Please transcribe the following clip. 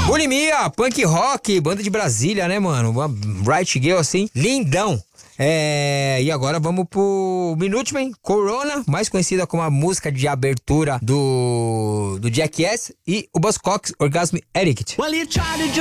Bulimia, punk rock, banda de Brasília, né, mano? Uma Bright Girl, assim, lindão. E agora vamos pro Minutemen, Corona, mais conhecida como a música de abertura do Jackass, e o Buzzcocks, Orgasm Addict.